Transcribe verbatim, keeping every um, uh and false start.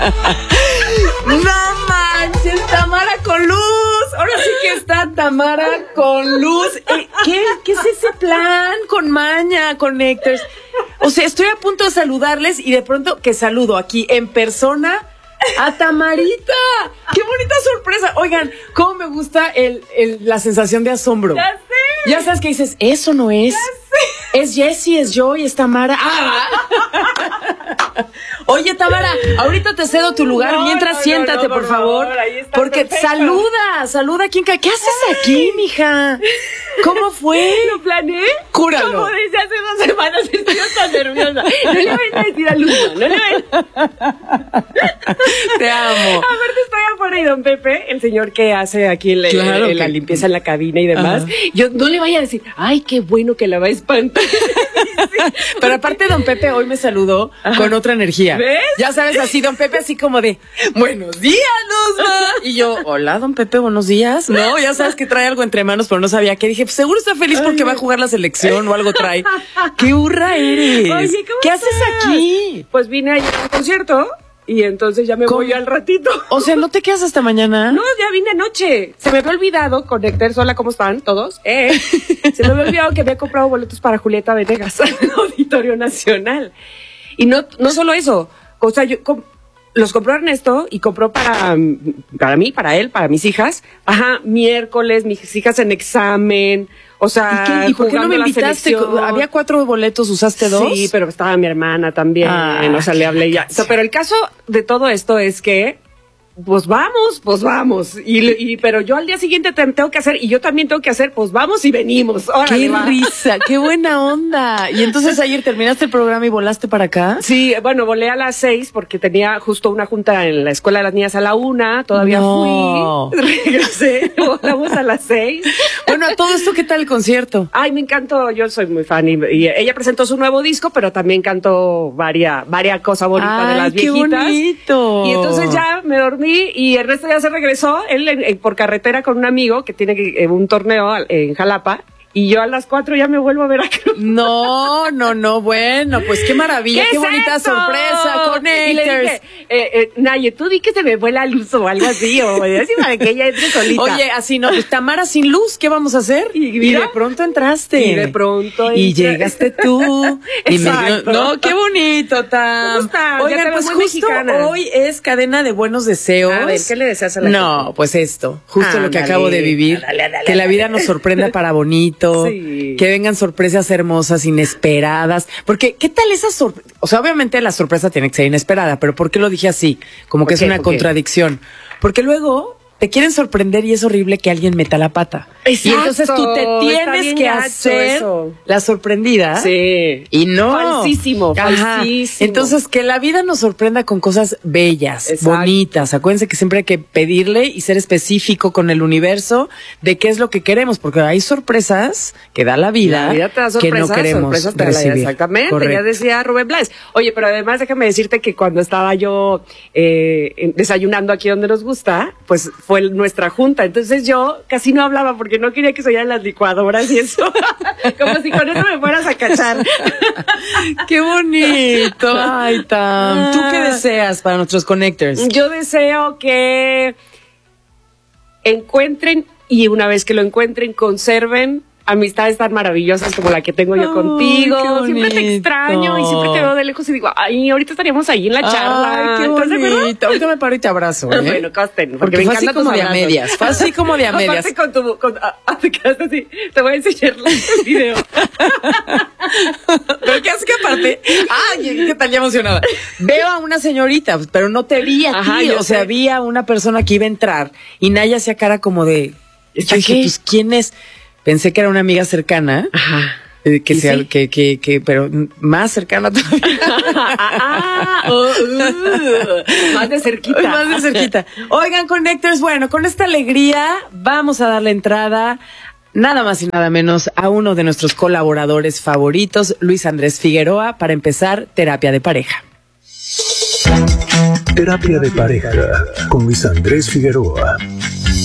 No manches, Tamara con luz. Ahora sí que está Tamara con luz. ¿Qué, qué es ese plan? Con maña, Connectors. O sea, estoy a punto de saludarles y de pronto que saludo aquí en persona a Tamarita. ¡Qué bonita sorpresa! Oigan, cómo me gusta el, el, la sensación de asombro. ¡Ya sé! Ya sabes que dices, eso no es. ¡Ya sé! Es Jessie, es Joy, es Tamara. ¡Ah! Oye, Tamara, ahorita te cedo tu lugar. No, mientras no, siéntate, no, no, por por favor. favor, ahí está, porque perfecto. saluda, saluda a quien ca- ¿Qué haces aquí, mija? ¿Cómo fue? ¿Lo planeé? Cúralo. Como desde hace dos semanas estoy tan nerviosa. No le voy a decir a Luz, no le voy a... Te amo. Aparte estoy afuera y don Pepe, el señor que hace aquí el, Claro el- que- la limpieza en la cabina y demás, Ajá. yo no le vaya a decir, ay, qué bueno que la va a espantar. Pero aparte don Pepe hoy me saludó Ajá. con otra energía. ¿Ves? Ya sabes, así don Pepe así como de, buenos días, Luzma. Y yo, hola don Pepe, buenos días. No, ya sabes que trae algo entre manos, pero no sabía qué. Dije, pues seguro está feliz porque va a jugar la selección o algo trae. ¡Qué hurra eres! Oye, ¿cómo ¿qué haces estás? aquí? Pues vine ayer a un concierto y entonces ya me ¿Cómo? voy al ratito. O sea, ¿no te quedas hasta mañana? No, ya vine anoche. Se me había olvidado conectar. Hola, ¿cómo están todos? Eh, se me había olvidado que había comprado boletos para Julieta Venegas al Auditorio Nacional. Y no, no solo eso. O sea, yo com- los compró Ernesto y compró para, para mí, para él, para mis hijas. Ajá, miércoles, mis hijas en examen. O sea, ¿Y, qué- y por qué no jugando me la invitaste? selección. Había cuatro boletos, ¿usaste dos? Sí, pero estaba mi hermana también. Ah, o sea, le hablé ya. O sea, pero el caso de todo esto es que, pues vamos, pues vamos. Y, y pero yo al día siguiente te- tengo que hacer, y yo también tengo que hacer, pues vamos y venimos. Órale, ¡Qué va. risa! ¡Qué buena onda! Y entonces ayer terminaste el programa y volaste para acá. Sí, bueno, volé a las seis porque tenía justo una junta en la escuela de las niñas a la una. Todavía No. fui. Regresé. Volamos a las seis. Bueno, a todo esto, ¿qué tal el concierto? Ay, me encantó, yo soy muy fan y, y ella presentó su nuevo disco, pero también cantó varias, varias cosas bonitas de Ay, las qué viejitas. bonito. Y entonces ya me dormí y Ernesto ya se regresó, él en- en- por carretera con un amigo que tiene que- eh, un torneo al- en Jalapa. Y yo a las cuatro ya me vuelvo a Veracruz. No, no, no, bueno, pues qué maravilla, qué, es bonita esto? sorpresa, Y le Connectors. dije, eh, eh, Naye, tú di que se me fue la luz o algo así, o así para que ella entre solita. Oye, así no, pues Tamara sin luz, ¿qué vamos a hacer? Y mira, de pronto entraste. y de pronto Y entré. llegaste tú. Y me Exacto. no, qué bonito, Tam. ¿Cómo estás? Ya Oigan, te ves pues muy justo mexicana. hoy es cadena de buenos deseos. A ver, ¿qué le deseas a la No, gente? pues esto, justo lo que Ándale, acabo de vivir. ándale, ándale, que la vida ándale. nos sorprenda para bonito. Sí. Que vengan sorpresas hermosas, inesperadas. Porque, ¿qué tal esa sorpresa? O sea, obviamente la sorpresa tiene que ser inesperada, pero ¿por qué lo dije así? Como que ¿Por es qué? una ¿Por qué? contradicción. Porque luego te quieren sorprender y es horrible que alguien meta la pata. Exacto, Y entonces tú te está tienes bien que gacho hacer eso. la sorprendida. Sí. Y no. Falsísimo, Ajá. falsísimo. Entonces, que la vida nos sorprenda con cosas bellas, Exacto. bonitas. Acuérdense que siempre hay que pedirle y ser específico con el universo de qué es lo que queremos, porque hay sorpresas que da la vida, La vida te da que sorpresas, no queremos sorpresas te da la vida, recibir. exactamente, Correcto. ya decía Rubén Blades. Oye, pero además déjame decirte que cuando estaba yo eh, en- desayunando aquí donde nos gusta, pues fue el- nuestra junta. Entonces yo casi no hablaba porque no quería que se oyeran las licuadoras y eso. Como si con eso me fueras a cachar. ¡Qué bonito! Ay, Tam. ¿Tú qué deseas para nuestros connectors? Yo deseo que encuentren y una vez que lo encuentren, conserven amistades tan maravillosas como la que tengo yo Ay, contigo. qué Siempre te bonito. extraño y siempre te veo de lejos y digo, ay, ahorita estaríamos ahí en la charla. Ay, qué ¿Estás de acuerdo? bonito. Ahorita me paro y te abrazo, ¿eh? Bueno, costen, porque, Porque me fue así encantan como tus de a abrazos. medias, fue así como de a medias. Aparte con tu, con, ah, ah, te quedaste así, te voy a enseñar el video. Pero qué hace que aparte, ay, qué tal ya emocionada. Veo a una señorita, pero no te vi a Ajá, ti, yo o sea, sé. vi a una persona que iba a entrar y Naya hacía cara como de, ¿Esta yo dije, qué? pues ¿quién es? Pensé que era una amiga cercana. Ajá. eh, Que ¿Y sea, sí? que, que, que, pero más cercana todavía. Ah, oh, uh, más de cerquita. Más de cerquita. Oigan, Connectors, bueno, con esta alegría vamos a darle entrada nada más y nada menos a uno de nuestros colaboradores favoritos, Luis Andrés Figueroa, para empezar Terapia de Pareja. Terapia de pareja con Luis Andrés Figueroa.